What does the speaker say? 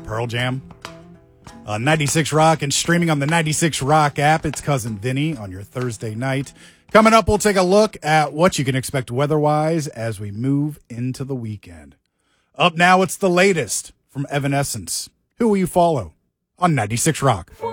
Pearl Jam. 96 Rock and streaming on the 96 Rock app. It's Cousin Vinny on your Thursday night. Coming up, we'll take a look at what you can expect weather-wise as we move into the weekend. Up now, it's the latest from Evanescence. Who will you follow on 96 Rock?